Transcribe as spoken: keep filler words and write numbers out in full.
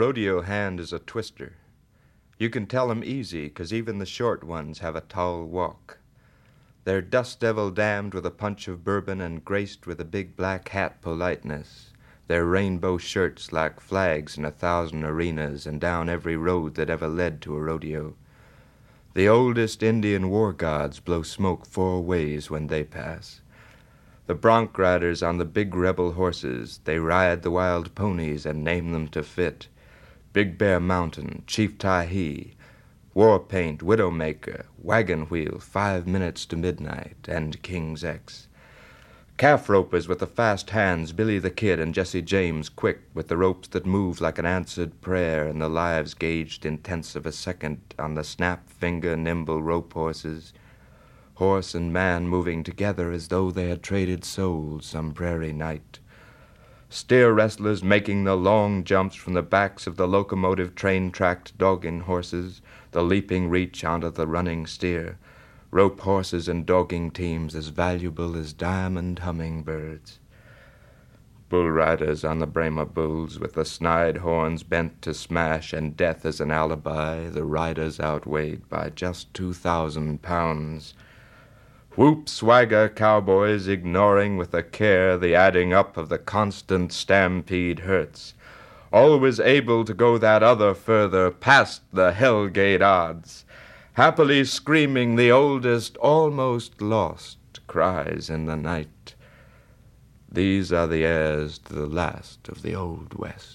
rodeo hand is a twister. You can tell 'em easy, 'cause even the short ones have a tall walk. They're dust devil damned with a punch of bourbon and graced with a big black hat politeness. Their rainbow shirts like flags in a thousand arenas and down every road that ever led to a rodeo. The oldest Indian war gods blow smoke four ways when they pass. The bronc riders on the big rebel horses, they ride the wild ponies and name them to fit. Big Bear Mountain, Chief Tyhee, War Paint, Widowmaker, Wagon Wheel, Five Minutes to Midnight, and King's X. Calf ropers with the fast hands, Billy the Kid and Jesse James quick, with the ropes that move like an answered prayer and the lives gauged in tenths of a second on the snap-finger nimble rope horses. Horse and man moving together as though they had traded souls some prairie night. Steer wrestlers making the long jumps from the backs of the locomotive train-tracked dogging horses, the leaping reach onto the running steer. Rope horses and dogging teams as valuable as diamond hummingbirds. Bull riders on the Brahma bulls with the snide horns bent to smash and death as an alibi, the riders outweighed by just two thousand pounds. Whoop swagger cowboys ignoring with a care the adding up of the constant stampede hurts, always able to go that other further past the hellgate odds, happily screaming the oldest almost lost cries in the night. These are the heirs to the last of the Old West.